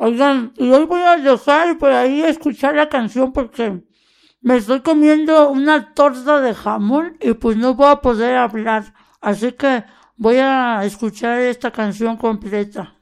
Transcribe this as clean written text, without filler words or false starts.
Oigan, y hoy voy a dejar por ahí escuchar la canción porque me estoy comiendo una torta de jamón y pues no voy a poder hablar. Así que voy a escuchar esta canción completa.